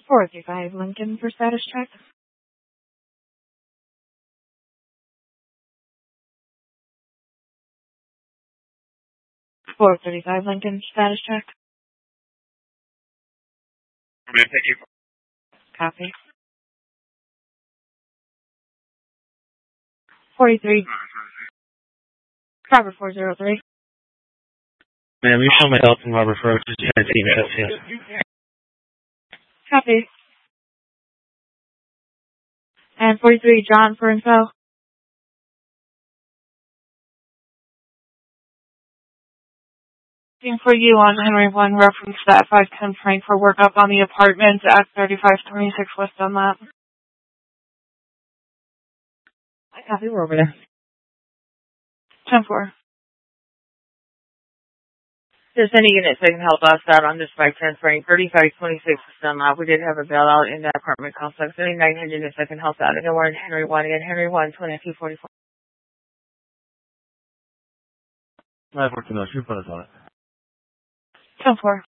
435 Lincoln for status check. 435 Lincoln, status check. I'm going to take you. Copy. 43. Robert 403. Ma'am, you show my health and Robert Roach is trying to see me. Copy. And 43 John for info. For you on Henry 1, reference that 510 Frank for work up on the apartment at 3526 West Dunlap. I copy, we're over there. 10-4. Just any units that can help us out on this 510 Frank, 3526 West Dunlap. We did have a bailout in that apartment complex. Any 900 units that can help out. And we're in Henry 1 again, Henry 1, 2244. I've worked in those. You put us on it. 10-4.